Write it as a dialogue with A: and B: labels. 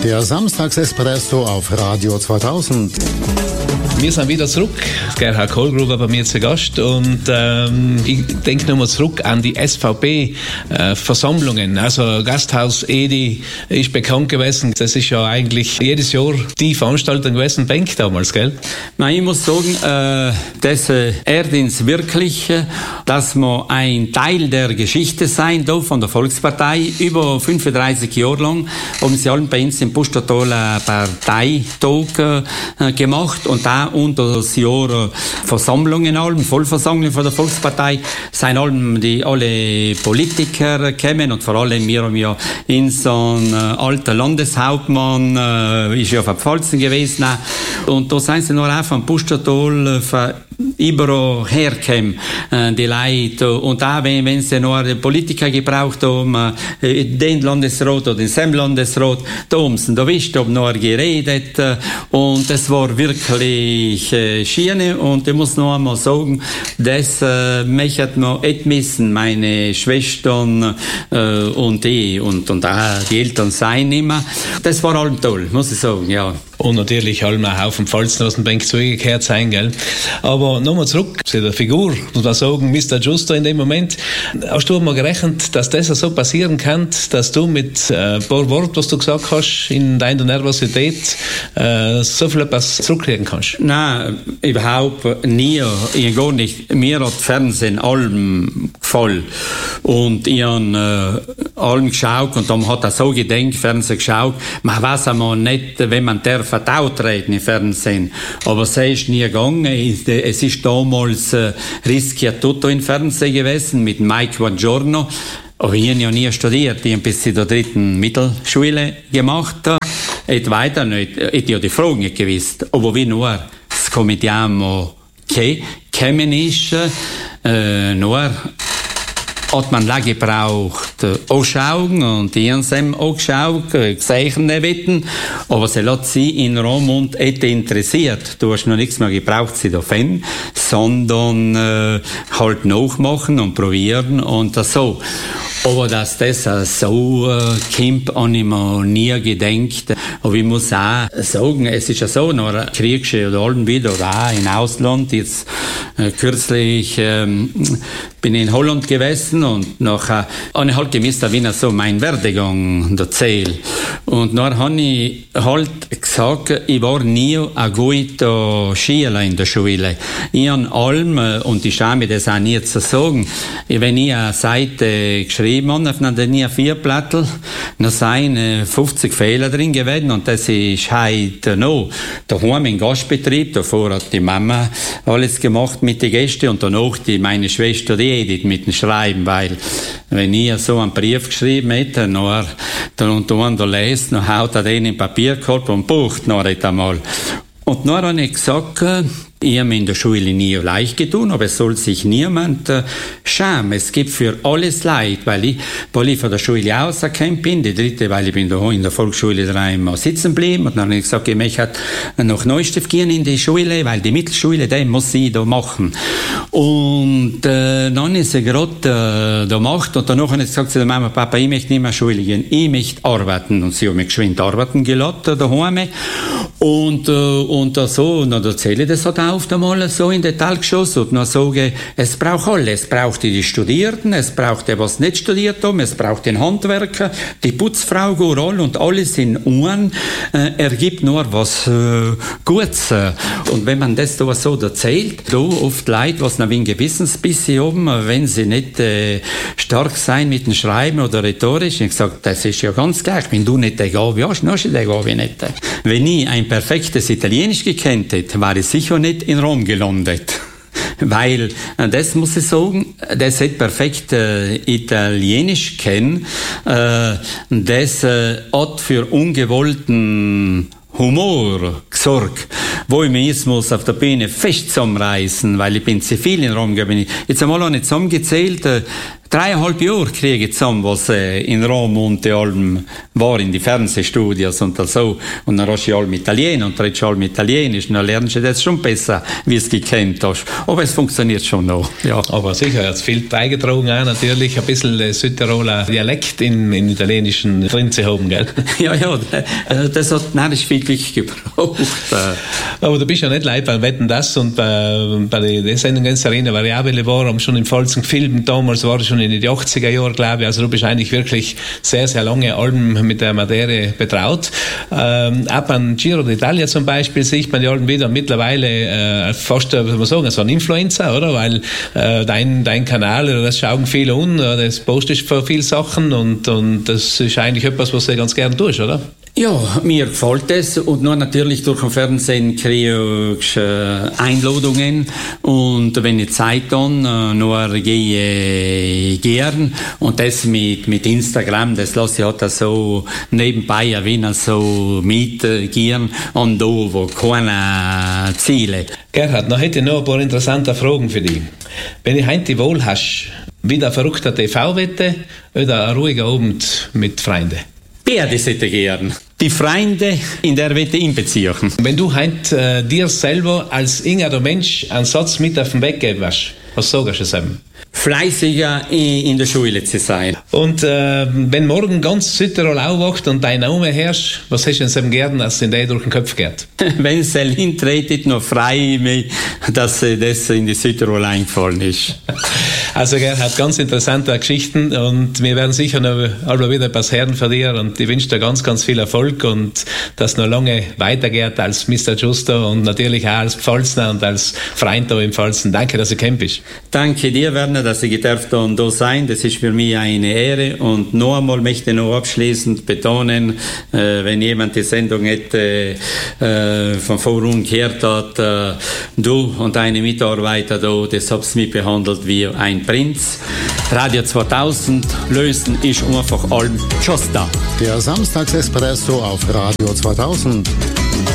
A: Der Samstagsespresso auf Radio 2000.
B: Wir sind wieder zurück. Gerhard Kohlgruber bei mir zu Gast und ich denke nochmal zurück an die SVP-Versammlungen. Also Gasthaus Edi ist bekannt gewesen. Das ist ja eigentlich jedes Jahr die Veranstaltung gewesen, Bank damals, gell?
C: Nein, ich muss sagen, das ehrt uns wirklich, dass wir ein Teil der Geschichte sein da von der Volkspartei. Über 35 Jahre lang haben sie alle bei uns im Pustertal einen Parteitag gemacht und da unter das Jahr Versammlungen, Vollversammlungen von der Volkspartei, sind alle Politiker gekommen und vor allem wir haben ja unseren alten Landeshauptmann, ist ja auf der Pfalzen gewesen, und da sind sie noch auch vom Pustertal überall hergekommen, die Leute, und auch wenn sie noch Politiker gebraucht haben, den Landesrat oder den Landesrat, da haben sie noch geredet, und es war wirklich schön, und ich muss noch einmal sagen, das möchte man nicht missen, meine Schwestern und ich, und auch die Eltern sein immer. Das war allem toll, muss ich sagen, ja.
B: Und natürlich allem ein Haufen Pfalzen aus dem Bank zugekehrt sein, gell? Aber nochmal zurück zu der Figur, muss man sagen, Mr. Justo in dem Moment. Hast du mal gerechnet, dass das so passieren kann, dass du mit ein paar Worten, was du gesagt hast, in deiner Nervosität so viel etwas zurückkriegen kannst?
C: Nein, überhaupt nie. Ich gar nicht. Mir hat Fernsehen allem gefallen. Und ich habe allem geschaut, und dann hat er so gedacht, Fernsehen geschaut. Man weiß einmal nicht, wenn man darf auftreten im Fernsehen. Aber es ist nie gegangen. Es ist damals Rischia Tutto im Fernsehen gewesen mit Mike Buongiorno. Aber ich habe ja nie studiert. Ich habe bis in der 3. Mittelschule gemacht. Ich weiter nicht. Ich habe ja die Fragen nicht gewusst. Aber wie nur das Comediamo gekommen ist, nur hat man lange gebraucht, anschauen, und die haben es angeschaut, gezeichnet wetten, aber sie hat sie in Romund nicht interessiert. Du hast noch nichts mehr gebraucht, sie da finden, sondern halt nachmachen und probieren und so. Aber dass das so kommt, habe ich mir nie gedacht. Aber ich muss auch sagen, es ist ja so, nach Kriegssche oder allem wieder, oder auch im Ausland, jetzt kürzlich bin ich in Holland gewesen, und nachher habe ich halt gemisst, wie so mein Werdegang erzählt. Und dann habe ich halt gesagt, ich war nie ein guter Schüler in der Schule. Ich habe allem, und ich schaue mir das auch nie zu sagen, wenn ich eine Seite geschrieben habe, dann nie 4 Blättel, dann sind 50 Fehler drin gewesen, und das ist heute noch. Daheim im Gastbetrieb, davor hat die Mama alles gemacht mit den Gästen, und danach meine Schwester, die Edith, mit dem Schreiben, weil wenn ich so einen Brief geschrieben hätte, dann lest, dann haut er den in den Papierkorb und bucht noch einmal. Und dann habe ich gesagt, ich habe mir in der Schule nie leicht getan, aber es soll sich niemand schämen. Es gibt für alles Leid, weil ich von der Schule rausgekommen bin, die 3., weil ich bin da in der Volksschule 3 Mal sitzen geblieben, und dann habe ich gesagt, ich möchte noch Neustift gehen in die Schule, weil die Mittelschule, die muss ich da machen. Und dann ist sie gerade da gemacht, und danach habe ich gesagt zu der Mama, Papa, ich möchte nicht mehr Schule gehen, ich möchte arbeiten. Und sie hat mich geschwind arbeiten gelassen daheim. Und dann erzähle ich das halt auf einmal so in Detail geschossen, und dann sage, es braucht alles. Es braucht die Studierten, es braucht die, was nicht studiert haben, es braucht den Handwerker, die Putzfrau, Gorol, und alles in Uhren ergibt nur was Gutes. Und wenn man das da so erzählt, da oft Leute, was noch ein Gewissensbisse haben, wenn sie nicht stark sein mit dem Schreiben oder rhetorisch, ich sage, das ist ja ganz gleich, wenn du nicht die Gabe hast, dann hast du die Gabe nicht. Wenn ich ein perfektes Italienisch gekannt hätte, war ich sicher nicht in Rom gelandet. Weil, das muss ich sagen, das hat perfekt Italienisch kennen, das hat für ungewollten Humor gesorgt, wo ich mich muss auf der Bühne fest zusammenreißen, weil ich bin zu viel in Rom gewesen. Jetzt einmal habe ich zusammengezählt, 3,5 Jahre kriege ich zusammen, was in Rom und allem war, in die Fernsehstudios und so. Und dann hast du allem Italiener und redest allem Italienisch. Und dann lernst du das schon besser, wie es gekannt hast. Aber es funktioniert schon noch. Ja.
B: Aber sicher, hat viel beigetragen auch natürlich ein bisschen Südtiroler Dialekt in italienischen drin zu haben, gell?
C: Ja, das hat nicht wirklich gebraucht.
B: Aber du bist ja nicht leid beim Wetten, das und bei der Sendung ganz Arena Variabile war, haben schon in Pfalzen gefilmt, damals war es schon in den 80er Jahren, glaube ich, also du bist eigentlich wirklich sehr, sehr lange Alben mit der Materie betraut. Ab an Giro d'Italia zum Beispiel sieht man die Alben wieder mittlerweile fast, was man sagen, so ein Influencer, oder? Weil dein Kanal, das schauen viele an, das postest für viele Sachen und das ist eigentlich etwas, was du ganz gerne tust, oder?
C: Ja, mir gefällt es und nur natürlich durch den Fernsehen kriege ich Einladungen und wenn ich Zeit dann, nur gehe gern und das mit Instagram, das lasse ich halt so nebenbei erwähnen, so mitgehen und da, wo keine Ziele.
B: Gerhard, noch hätte ich noch ein paar interessante Fragen für dich. Wenn ich heute die Wahl hast, wieder ein verrückter TV-Wette oder ein ruhiger Abend mit Freunden?
C: Beide hätte gern. Die Freunde in der Wette einbeziehen.
B: Wenn du heute dir selber als irgendein Mensch einen Satz mit auf den Weg geben wirst, was sagst du zusammen?
C: Fleißiger in der Schule zu sein.
B: Und wenn morgen ganz Südtirol aufwacht und dein Name herrscht, was hast du denn gern, dass in dir durch den Kopf geht?
C: Wenn es hintretet, noch frei mich, dass das in die Südtirol eingefallen ist.
B: Also Gerhard, ganz interessante Geschichten und wir werden sicher noch wieder etwas hören von dir und ich wünsche dir ganz, ganz viel Erfolg und dass es noch lange weitergeht als Mr. Giusto und natürlich auch als Pfalzner und als Freund da im Pfalzen. Danke, dass du gekommen bist.
C: Danke dir, Werner, dass ich da sein. Das ist für mich eine Ehre und noch einmal möchte ich noch abschließend betonen, wenn jemand die Sendung hätte von vorhin gehört hat, du und deine Mitarbeiter da, das hab's mich behandelt wie ein Prinz. Radio 2000 lösen ist einfach allem just da.
A: Der Samstagsespresso auf Radio 2000.